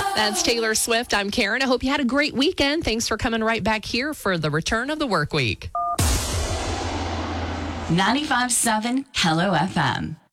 That's Taylor Swift. I'm Karen. I hope you had a great weekend. Thanks for coming right back here for the return of the work week. 95.7 Hello FM.